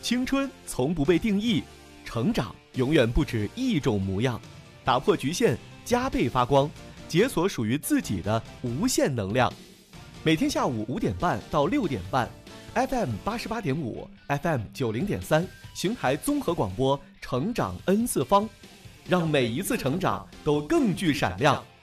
青春从不被定义，成长永远不止一种模样。打破局限，加倍发光，解锁属于自己的无限能量。每天下午5点半到6点半 ，FM 88.5 ，FM 90.3，邢台综合广播，成长 N 次方，让每一次成长都更具闪亮。